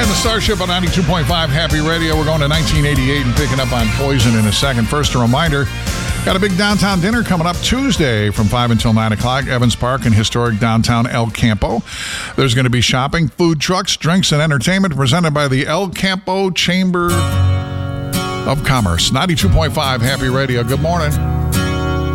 And the Starship on 92.5 Happy Radio. We're going to 1988 and picking up on Poison in a second. First, a reminder, got a big downtown dinner coming up Tuesday from 5 until 9 o'clock, Evans Park in historic downtown El Campo. There's going to be shopping, food trucks, drinks, and entertainment presented by the El Campo Chamber of Commerce. 92.5 Happy Radio. Good morning.